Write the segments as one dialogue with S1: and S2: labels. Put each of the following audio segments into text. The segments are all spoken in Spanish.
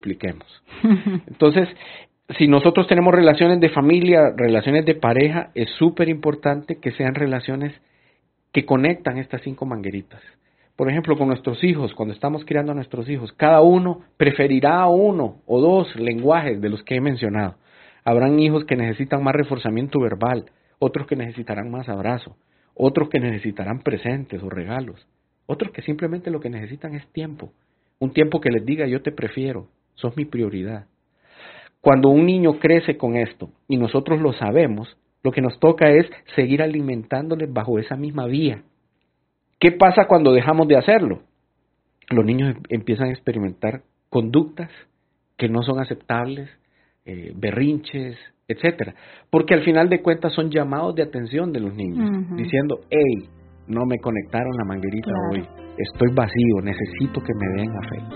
S1: expliquemos. Entonces, si nosotros tenemos relaciones de familia, relaciones de pareja, es súper importante que sean relaciones que conectan estas 5 mangueritas. Por ejemplo, con nuestros hijos, cuando estamos criando a nuestros hijos, cada uno preferirá 1 o 2 lenguajes de los que he mencionado. Habrán hijos que necesitan más reforzamiento verbal, otros que necesitarán más abrazo, otros que necesitarán presentes o regalos, otros que simplemente lo que necesitan es tiempo. Un tiempo que les diga: yo te prefiero, sos mi prioridad. Cuando un niño crece con esto y nosotros lo sabemos, lo que nos toca es seguir alimentándoles bajo esa misma vía. ¿Qué pasa cuando dejamos de hacerlo? Los niños empiezan a experimentar conductas que no son aceptables, berrinches, etcétera, porque al final de cuentas son llamados de atención de los niños, diciendo: hey, no me conectaron la manguerita hoy, estoy vacío, necesito que me den afecto.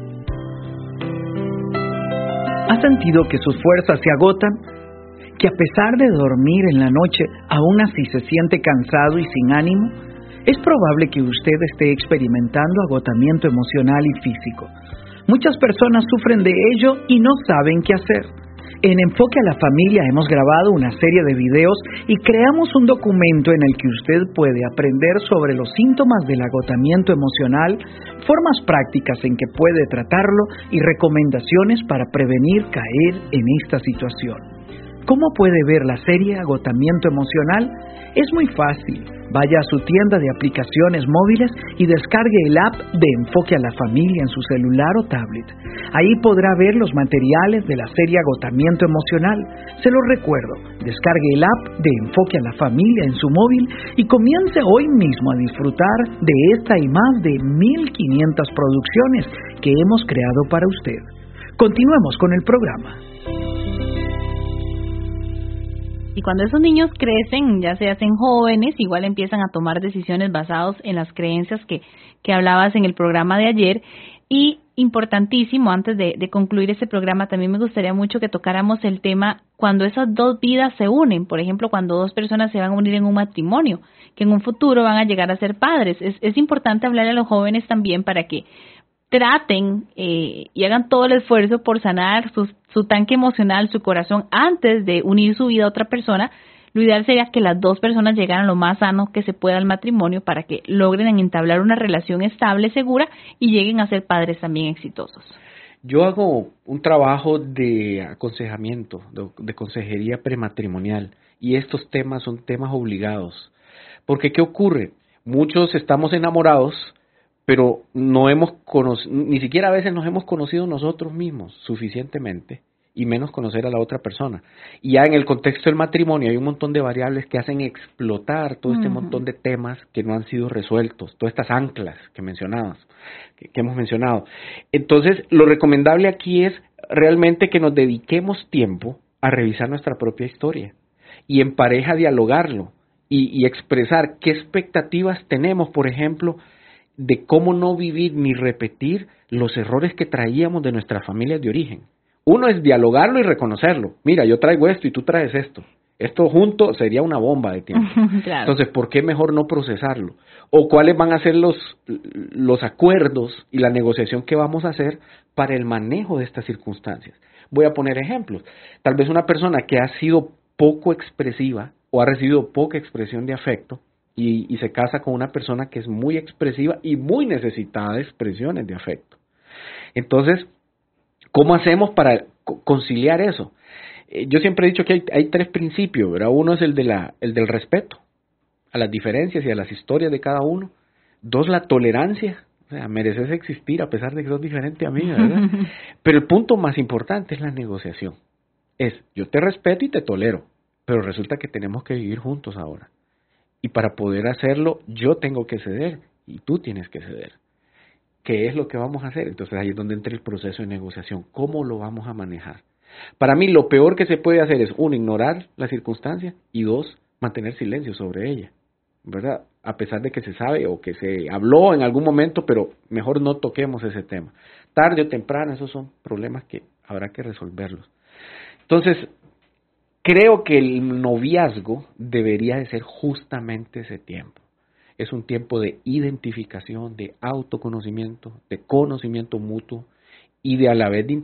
S2: ¿Ha sentido que sus fuerzas se agotan? ¿Que a pesar de dormir en la noche, aún así se siente cansado y sin ánimo? Es probable que usted esté experimentando agotamiento emocional y físico. Muchas personas sufren de ello y no saben qué hacer. En Enfoque a la Familia hemos grabado una serie de videos y creamos un documento en el que usted puede aprender sobre los síntomas del agotamiento emocional, formas prácticas en que puede tratarlo y recomendaciones para prevenir caer en esta situación. ¿Cómo puede ver la serie Agotamiento Emocional? Es muy fácil. Vaya a su tienda de aplicaciones móviles y descargue el app de Enfoque a la Familia en su celular o tablet. Ahí podrá ver los materiales de la serie Agotamiento Emocional. Se lo recuerdo, descargue el app de Enfoque a la Familia en su móvil y comience hoy mismo a disfrutar de esta y más de 1,500 producciones que hemos creado para usted. Continuemos con el programa.
S3: Y cuando esos niños crecen, ya se hacen jóvenes, igual empiezan a tomar decisiones basadas en las creencias que hablabas en el programa de ayer. Y importantísimo, antes de concluir este programa, también me gustaría mucho que tocáramos el tema cuando esas 2 vidas se unen. Por ejemplo, cuando 2 personas se van a unir en un matrimonio, que en un futuro van a llegar a ser padres. Es importante hablar a los jóvenes también para que traten y hagan todo el esfuerzo por sanar su tanque emocional, su corazón, antes de unir su vida a otra persona. Lo ideal sería que las 2 personas llegaran lo más sano que se pueda al matrimonio para que logren entablar una relación estable, segura y lleguen a ser padres también exitosos.
S1: Yo hago un trabajo de aconsejamiento, de consejería prematrimonial, y estos temas son temas obligados. Porque ¿qué ocurre? Muchos estamos enamorados, pero no hemos ni siquiera a veces nos hemos conocido nosotros mismos suficientemente, y menos conocer a la otra persona. Y ya en el contexto del matrimonio hay un montón de variables que hacen explotar todo este montón de temas que no han sido resueltos, todas estas anclas que mencionabas, que hemos mencionado. Entonces, lo recomendable aquí es realmente que nos dediquemos tiempo a revisar nuestra propia historia y en pareja dialogarlo y expresar qué expectativas tenemos, por ejemplo, de cómo no vivir ni repetir los errores que traíamos de nuestras familias de origen. Uno es dialogarlo y reconocerlo. Mira, yo traigo esto y tú traes esto. Esto junto sería una bomba de tiempo. Claro. Entonces, ¿por qué mejor no procesarlo? ¿O cuáles van a ser los acuerdos y la negociación que vamos a hacer para el manejo de estas circunstancias? Voy a poner ejemplos. Tal vez una persona que ha sido poco expresiva o ha recibido poca expresión de afecto y se casa con una persona que es muy expresiva y muy necesitada de expresiones de afecto. Entonces, ¿cómo hacemos para conciliar eso? Yo siempre he dicho que hay 3 principios, ¿verdad? Uno es el del respeto a las diferencias y a las historias de cada uno. 2, la tolerancia. O sea, mereces existir a pesar de que sos diferente a mí, ¿verdad? Pero el punto más importante es la negociación. Yo te respeto y te tolero, pero resulta que tenemos que vivir juntos ahora. Y para poder hacerlo, yo tengo que ceder y tú tienes que ceder. ¿Qué es lo que vamos a hacer? Entonces ahí es donde entra el proceso de negociación. ¿Cómo lo vamos a manejar? Para mí lo peor que se puede hacer es, 1, ignorar la circunstancia y 2, mantener silencio sobre ella, ¿verdad? A pesar de que se sabe o que se habló en algún momento, pero mejor no toquemos ese tema. Tarde o temprano, esos son problemas que habrá que resolverlos. Entonces, creo que el noviazgo debería de ser justamente ese tiempo. Es un tiempo de identificación, de autoconocimiento, de conocimiento mutuo y de a la vez de